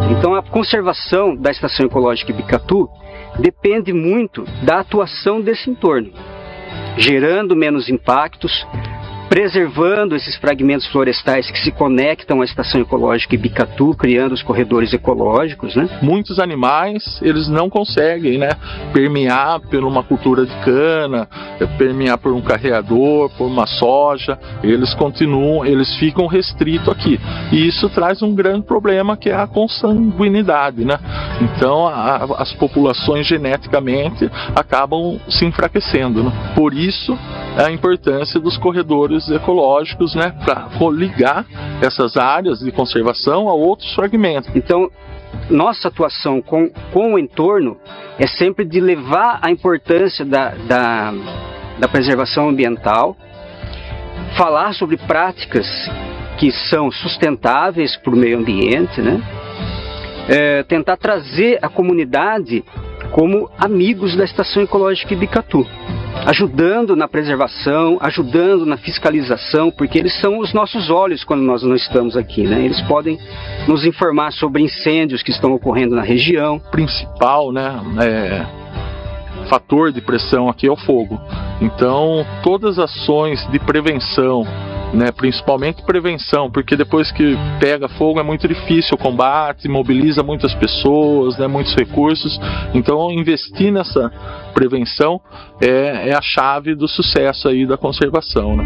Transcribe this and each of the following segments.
Então a conservação da Estação Ecológica Ibicatu depende muito da atuação desse entorno, gerando menos impactos, preservando esses fragmentos florestais que se conectam à Estação Ecológica Ibicatu, criando os corredores ecológicos, né? Muitos animais, eles não conseguem, né, permear por uma cultura de cana, permear por um carreador, por uma soja, eles continuam, eles ficam restritos aqui. E isso traz um grande problema, que é a consanguinidade, né? Então, as populações geneticamente acabam se enfraquecendo, né? Por isso, a importância dos corredores ecológicos, né, para ligar essas áreas de conservação a outros fragmentos. Então, nossa atuação com o entorno é sempre de levar a importância da preservação ambiental, falar sobre práticas que são sustentáveis para o meio ambiente, né? Tentar trazer a comunidade como amigos da Estação Ecológica Ibicatu, ajudando na preservação, ajudando na fiscalização, porque eles são os nossos olhos quando nós não estamos aqui, né? Eles podem nos informar sobre incêndios que estão ocorrendo na região. O principal, né, fator de pressão aqui é o fogo. Então, todas as ações de prevenção, né, principalmente prevenção, porque depois que pega fogo é muito difícil o combate, mobiliza muitas pessoas, né, muitos recursos. Então, investir nessa prevenção é a chave do sucesso aí da conservação, né?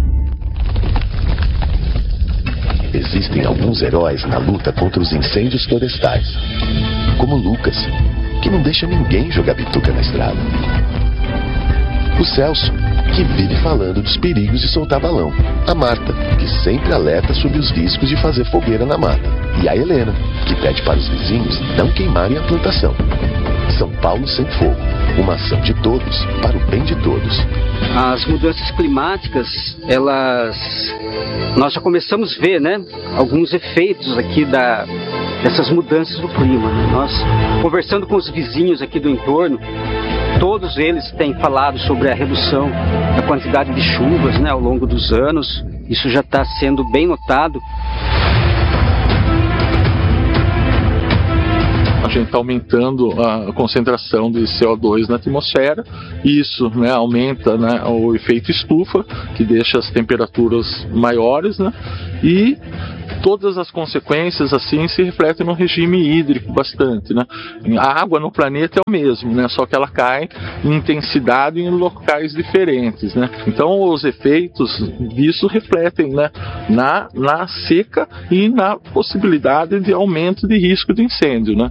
Existem alguns heróis na luta contra os incêndios florestais, como Lucas, que não deixa ninguém jogar bituca na estrada. O Celso, que vive falando dos perigos de soltar balão. A Marta, que sempre alerta sobre os riscos de fazer fogueira na mata. E a Helena, que pede para os vizinhos não queimarem a plantação. São Paulo Sem Fogo, uma ação de todos para o bem de todos. As mudanças climáticas, nós já começamos a ver, né, alguns efeitos aqui dessas mudanças do clima, né? Nós, conversando com os vizinhos aqui do entorno, todos eles têm falado sobre a redução da quantidade de chuvas, né, ao longo dos anos. Isso já está sendo bem notado. A gente está aumentando a concentração de CO2 na atmosfera, e isso, né, aumenta, né, o efeito estufa, que deixa as temperaturas maiores, né, e todas as consequências assim se refletem no regime hídrico bastante, né? A água no planeta é o mesmo, né? Só que ela cai em intensidade em locais diferentes, né? Então os efeitos disso refletem, né, na seca e na possibilidade de aumento de risco de incêndio, né?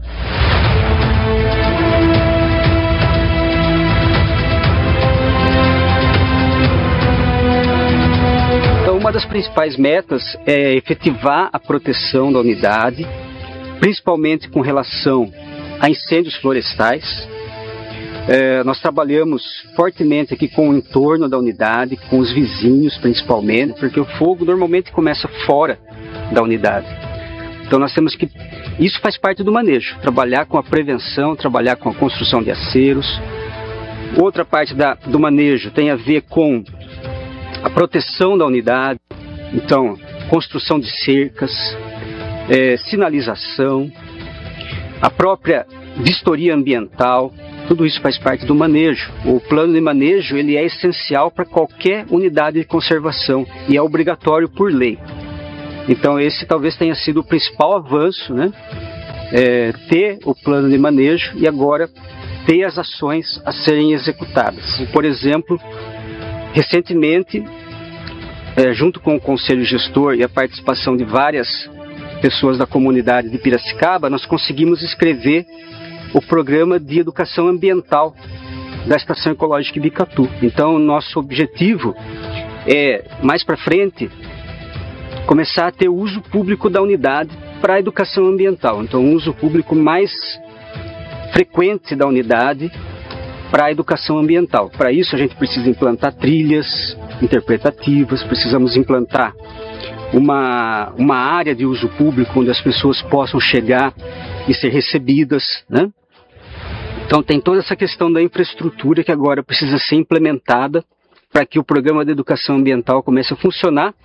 Uma das principais metas é efetivar a proteção da unidade, principalmente com relação a incêndios florestais. Nós trabalhamos fortemente aqui com o entorno da unidade, com os vizinhos principalmente, porque o fogo normalmente começa fora da unidade. Então nós temos que... Isso faz parte do manejo, trabalhar com a prevenção, trabalhar com a construção de aceros. Outra parte do manejo tem a ver com a proteção da unidade, então construção de cercas, sinalização, a própria vistoria ambiental, tudo isso faz parte do manejo. O plano de manejo ele é essencial para qualquer unidade de conservação e é obrigatório por lei. Então esse talvez tenha sido o principal avanço, né? Ter o plano de manejo e agora ter as ações a serem executadas. Por exemplo, recentemente, junto com o Conselho Gestor e a participação de várias pessoas da comunidade de Piracicaba, nós conseguimos escrever o programa de educação ambiental da Estação Ecológica Ibicatu. Então, nosso objetivo é, mais para frente, começar a ter uso público da unidade para a educação ambiental. Então, um uso público mais frequente da unidade para a educação ambiental. Para isso a gente precisa implantar trilhas interpretativas, precisamos implantar uma área de uso público onde as pessoas possam chegar e ser recebidas, né? Então tem toda essa questão da infraestrutura que agora precisa ser implementada para que o programa de educação ambiental comece a funcionar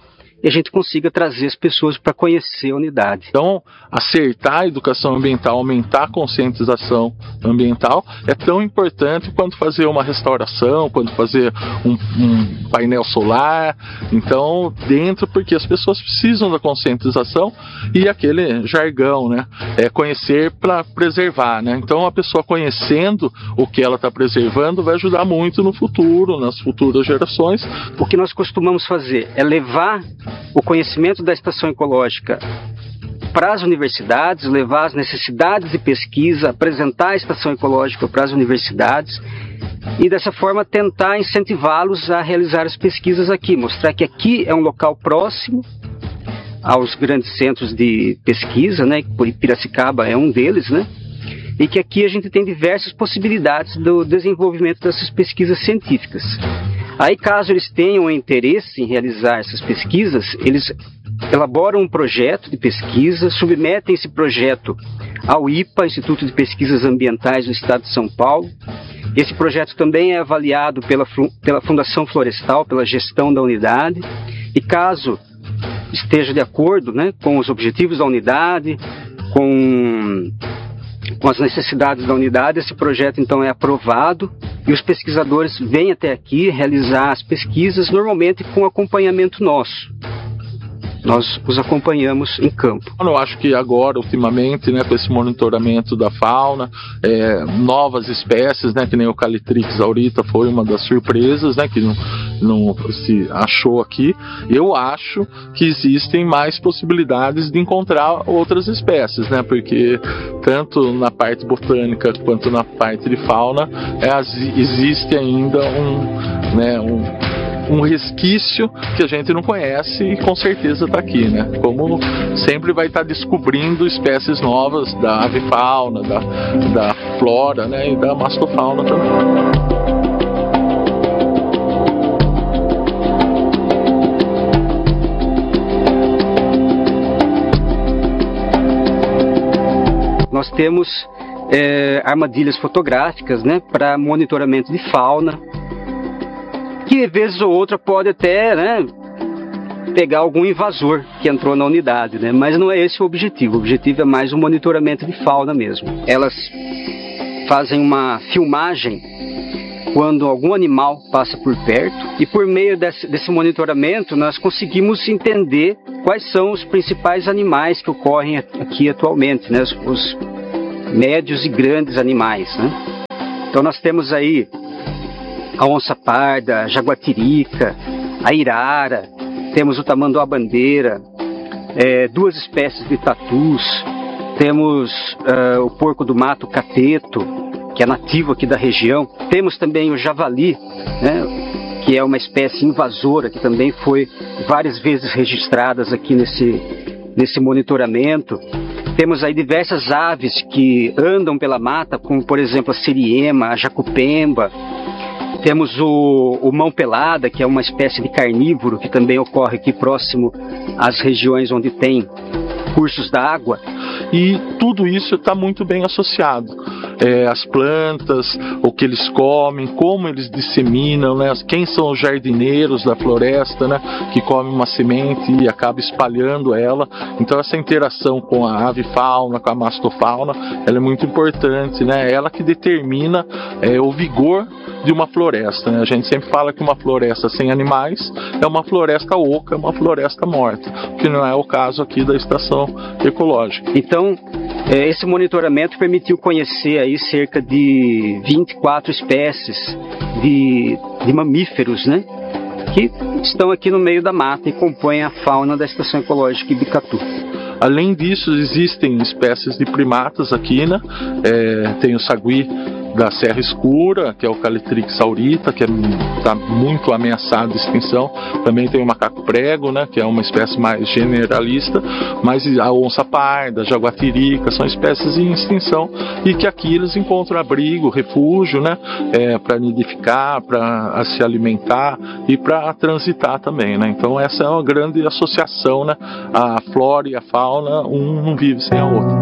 e a gente consiga trazer as pessoas para conhecer a unidade. Então, acertar a educação ambiental, aumentar a conscientização ambiental é tão importante quanto fazer uma restauração, quanto fazer um painel solar. Então, porque as pessoas precisam da conscientização e aquele jargão, né? É conhecer para preservar, né? Então, a pessoa conhecendo o que ela está preservando vai ajudar muito no futuro, nas futuras gerações. O que nós costumamos fazer é levar o conhecimento da estação ecológica para as universidades, levar as necessidades de pesquisa, apresentar a estação ecológica para as universidades e dessa forma tentar incentivá-los a realizar as pesquisas aqui, mostrar que aqui é um local próximo aos grandes centros de pesquisa, né? Piracicaba é um deles, né? E que aqui a gente tem diversas possibilidades do desenvolvimento dessas pesquisas científicas. Aí, caso eles tenham interesse em realizar essas pesquisas, eles elaboram um projeto de pesquisa, submetem esse projeto ao IPA, Instituto de Pesquisas Ambientais do Estado de São Paulo. Esse projeto também é avaliado pela Fundação Florestal, pela gestão da unidade, e caso esteja de acordo, né, com os objetivos da unidade, com as necessidades da unidade, esse projeto então é aprovado e os pesquisadores vêm até aqui realizar as pesquisas, normalmente com acompanhamento nosso. Nós os acompanhamos em campo. Eu acho que agora, ultimamente, né, com esse monitoramento da fauna, novas espécies, né, que nem o Calitrix aurita foi uma das surpresas, né, que não se achou aqui. Eu acho que existem mais possibilidades de encontrar outras espécies, né, porque tanto na parte botânica quanto na parte de fauna existe ainda um resquício que a gente não conhece e com certeza está aqui, né? Como sempre vai estar descobrindo espécies novas da avifauna, da flora, né? E da mastofauna também. Nós temos armadilhas fotográficas, né, para monitoramento de fauna, que vez ou outra pode até, né, pegar algum invasor que entrou na unidade, né, mas não é esse o objetivo. O objetivo é mais o monitoramento de fauna mesmo. Elas fazem uma filmagem quando algum animal passa por perto e por meio desse monitoramento nós conseguimos entender quais são os principais animais que ocorrem aqui atualmente, né, os médios e grandes animais, né. Então nós temos aí a onça-parda, a jaguatirica, a irara, temos o tamanduá-bandeira, duas espécies de tatus, temos o porco do mato cateto, que é nativo aqui da região, temos também o javali, né, que é uma espécie invasora, que também foi várias vezes registradas aqui nesse monitoramento. Temos aí diversas aves que andam pela mata, como por exemplo a siriema, a jacupemba. Temos o mão-pelada, que é uma espécie de carnívoro que também ocorre aqui próximo às regiões onde tem cursos d'água. E tudo isso está muito bem associado. As plantas, o que eles comem, como eles disseminam, né? Quem são os jardineiros da floresta, né? Que comem uma semente e acaba espalhando ela. Então essa interação com a avifauna, com a mastofauna, ela é muito importante, né? Ela que determina o vigor de uma floresta, né? A gente sempre fala que uma floresta sem animais é uma floresta oca, uma floresta morta, que não é o caso aqui da estação ecológica. Então, esse monitoramento permitiu conhecer aí cerca de 24 espécies de mamíferos, né, que estão aqui no meio da mata e compõem a fauna da estação ecológica Ibicatu. Além disso, existem espécies de primatas aqui, né? Tem o sagui da Serra Escura, que é o Calitrix aurita, que está muito ameaçado de extinção. Também tem o macaco prego, né, que é uma espécie mais generalista, mas a onça parda, a jaguatirica, são espécies em extinção e que aqui eles encontram abrigo, refúgio, né, para nidificar, para se alimentar e para transitar também, né. Então essa é uma grande associação, né, a flora e a fauna, um não vive sem a outra.